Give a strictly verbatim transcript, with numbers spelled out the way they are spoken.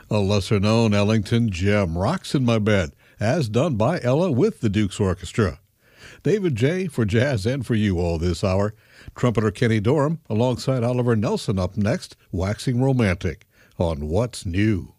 A lesser-known Ellington gem rocks in my bed, as done by Ella with the Dukes Orchestra. David J. for jazz and for you all this hour. Trumpeter Kenny Dorham alongside Oliver Nelson up next, waxing romantic on What's New.